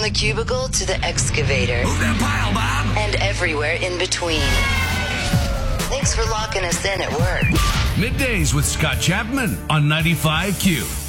the cubicle to the excavator. Move that pile, Bob. And everywhere in between. Thanks for locking us in at work. Middays with Scott Chapman on 95Q.